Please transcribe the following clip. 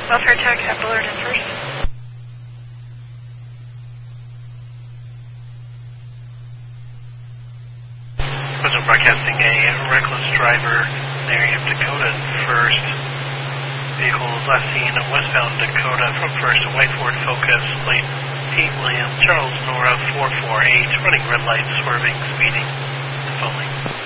Welfare Tech at Bullard and First. Present broadcasting a reckless driver in the area of Dakota and First. Vehicle was last seen westbound Dakota from First, a white Ford Focus, plate Pete William, Charles Nora 448, running red lights, swerving, speeding, and foaming.